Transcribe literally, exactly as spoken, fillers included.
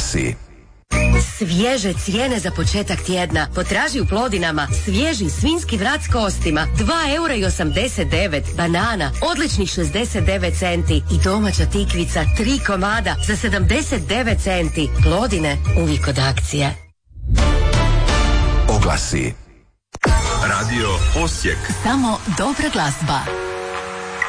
Oglasi. Svježe cijene za početak tjedna. Potraži u Plodinama svježi svinjski vrat s kostima dva eura i osamdeset devet, banana odličnih šezdeset devet centi i domaća tikvica tri komada za sedamdeset devet centi. Plodine, uvijek od akcije. Oglasi. Radio Osijek. Samo dobra glazba.